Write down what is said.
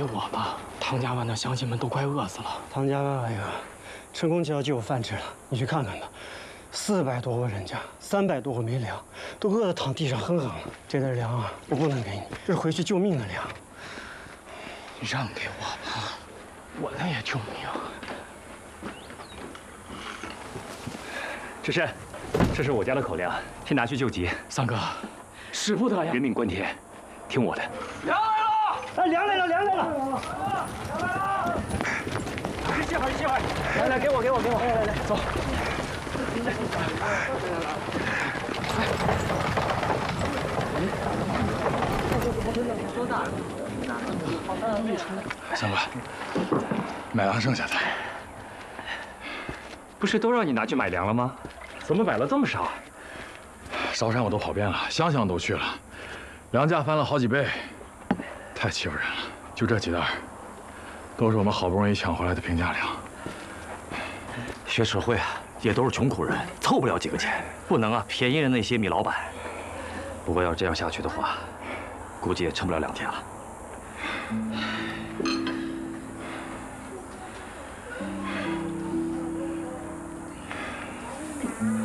给我吧，唐家湾的乡亲们都快饿死了。 唐家湾大哥，陈公就要就有饭吃了，你去看看吧。400多个人家，300多个没粮，都饿得躺地上哼哼了。这点粮啊，我不能给你，这是回去救命的粮。 你让给我吧，我那也救命。 赤身，这是我家的口粮，先拿去救急。 三哥，使不得呀！ 人命关天，听我的。 粮来了！哎，粮来了，粮来了！ 你歇会儿，你歇会儿。 来，给我，来，走。 三哥，买粮剩下的。 不是都让你拿去买粮了吗？怎么买了这么少？ 韶山我都跑遍了，乡乡都去了，粮价翻了好几倍，太欺负人了。就这几袋，都是我们好不容易抢回来的平价粮。 学社会啊，也都是穷苦人，凑不了几个钱，不能啊便宜了那些米老板。不过要这样下去的话，估计也撑不了2天了。